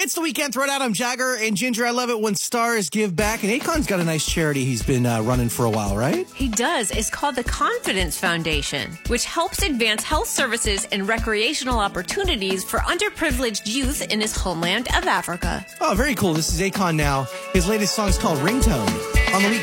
It's the weekend throwdown. I'm Jagger and Ginger. I love it when stars give back. And Akon's got a nice charity he's been running for a while, right? He does. It's called the Confidence Foundation, which helps advance health services and recreational opportunities for underprivileged youth in his homeland of Africa. Oh, very cool. This is Akon now. His latest song is called Ringtone on the weekend.